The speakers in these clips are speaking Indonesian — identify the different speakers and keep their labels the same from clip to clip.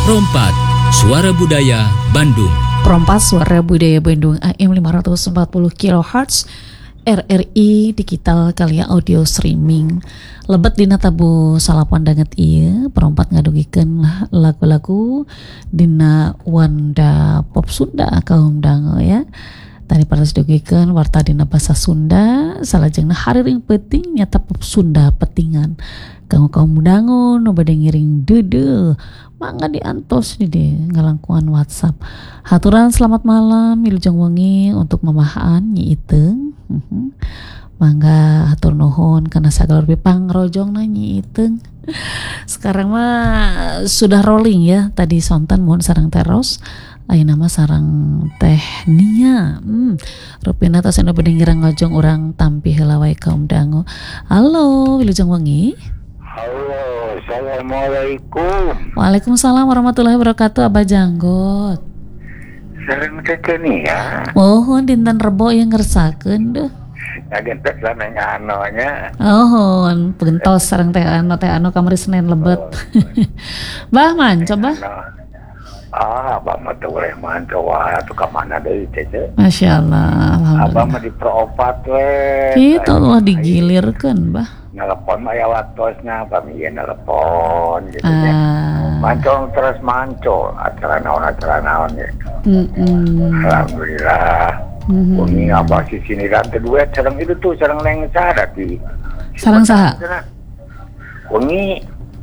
Speaker 1: Perompat, Suara Budaya Bandung.
Speaker 2: Perompat Suara Budaya Bandung AM 540 kHz RRI Digital Kalia Audio Streaming. Lebet dina tabu salapan danget ieu perompat ngadugikeun lagu-lagu dina Wanda Pop Sunda kaum dango ya. Tadi pada dugikeun warta dina basa Sunda salajengna hariring penting nyata Pop Sunda petingan. Kanggo kaum dango nu bade ngiring deudeu mangga diantos di ngalangkuan WhatsApp. Haturan selamat malam wilujeng wengi untuk mamahaan Nyi Iteung. Mangga hatur nuhun kana sagala pangrojongna Nyi Iteung. Sekarang mah sudah rolling ya. Tadi sontan mohon sareng teros. Ayeuna mah sareng Teh Nia. Rupina tos anu bade ngirang ngojong urang tampi heula wae kaum dango. Halo wilujeng wengi.
Speaker 3: Halo, assalamualaikum.
Speaker 2: Waalaikumsalam warahmatullahi wabarakatuh. Abah Janggot.
Speaker 3: Sareng Teh Nia.
Speaker 2: Mohon dinten Rebo yang ngersakeun deh.
Speaker 3: Agen teh sananya anonya.
Speaker 2: Ohon, pentos sareng Teh Ano kamari Senin lebet. Bah man, coba.
Speaker 3: Abah mah teu boleh manto wae atuh ka mana deui teh.
Speaker 2: Masyaallah,
Speaker 3: Abah mah
Speaker 2: alhamdulillah.
Speaker 3: di Perompat we.
Speaker 2: Kita Allah digilirkeun, bah.
Speaker 3: Nelpon mah ya watosna, pami nelpon gitu nya. Mancong terus manco, acara naon ya. Alhamdulillah. Umi abah si siniran kedua sareng itu tuh sareng Neng Sada di.
Speaker 2: Sareng saha?
Speaker 3: Wengi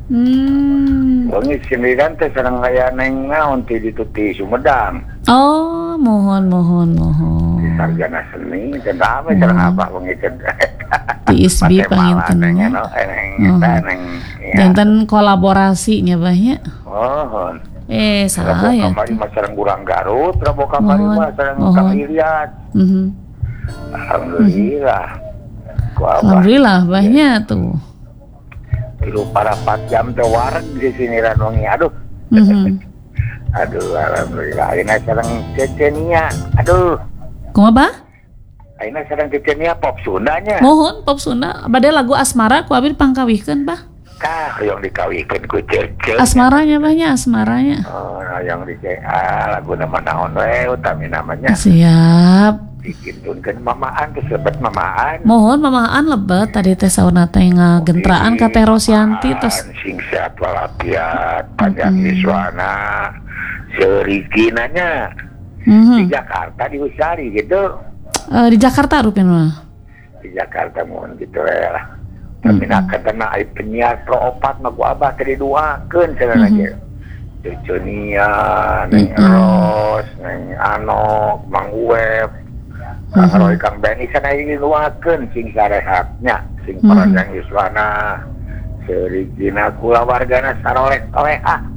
Speaker 3: siniran teh sareng aya Neng naon ti ditu ti Sumedang.
Speaker 2: Oh, mohon.
Speaker 3: Di sarjana seni teh rame sareng abah wengi teh.
Speaker 2: Di ISBI panginten mah. Janten kolaborasinya bahnya.
Speaker 3: Oh.
Speaker 2: Saya
Speaker 3: kamari mah sareng urang Garut, rabo kamari mah sareng Kang Ilias. Alhamdulillah.
Speaker 2: Alhamdulillah banyak tuh.
Speaker 3: Tilu para 4 jam teh wareg di sini ranongi. Aduh. Aduh, alhamdulillah. Ayeuna sareng Cecenia. Aduh.
Speaker 2: Kumaha?
Speaker 3: Ayeuna sareng Cecenia Pop Sundanya.
Speaker 2: Mohon Pop Sunda. Bade lagu Asmara ku abi pangkawihkeun, Bah.
Speaker 3: Yang dikawihkeun ku Cece.
Speaker 2: Asmaranya banyak, asmaranya.
Speaker 3: Oh, yang di lagu nama naon we utami namanya.
Speaker 2: Siap.
Speaker 3: Dikintunkeun mamaan teh sebet mamaan.
Speaker 2: Mohon mamaan lebet tadi teh sauna teh ngagentraan ka Teh Rosyanti tos.
Speaker 3: Sing sehat walafiat, panjang iswana. Seriginanya. Di Jakarta di Usari gitu.
Speaker 2: Di Jakarta rupina.
Speaker 3: Di Jakarta mohon gitu lah. Tapi nak kena ai penyiar Perompat mah gua abah tadi duakeun cenah ge. Cecenia, Neng Ros, Neng Anok, Mang Web, Kang Roy, Kang Beni sana ini duakeun sing sarehatnya, sing panjang yuswana, serigina kula wargana saroleh-oleh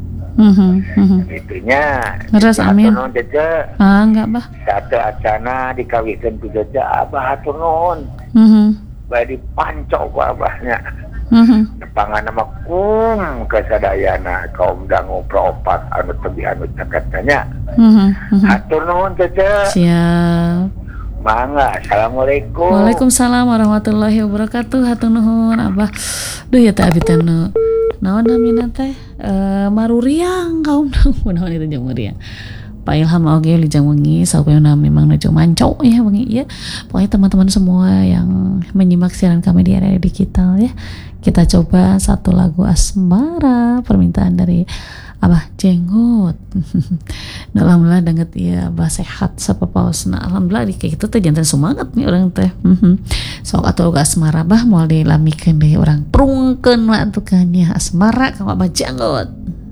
Speaker 3: Itunya.
Speaker 2: Terus amin.
Speaker 3: Hatur nuhun Cece.
Speaker 2: Enggak, Bah.
Speaker 3: Satu acana dikawihkeun ku Cece abah hatur nuhun. Bae dipanco ku abahnya. Nepangan nama kesadayana kaum dangu Perompat anu tebi anu caketnya. Hatur nuhun Cece.
Speaker 2: Siap.
Speaker 3: Mangga. Assalamualaikum.
Speaker 2: Waalaikumsalam warahmatullahi wabarakatuh. Hatur nuhun Abah. Duh ya teh abi teh naon namina teh maruriang kaum dangu naon itu jeung muriang. Pak Ilham oge lijang wengi saupena memang nuju manco ya wengi ya. Pokoknya teman-teman semua yang menyimak siaran kami di area digital ya. Kita coba satu lagu Asmara permintaan dari Abah Jenggot. Alhamdulillah danget ya Abah sehat sapapaosna. Alhamdulillah di kitu teh janten semangat nih urang teh. Sok atuh lagu Asmara bah moal dilamikeun deui urang prungkeun mah atuh kan ya Asmara ka Abah Jenggot.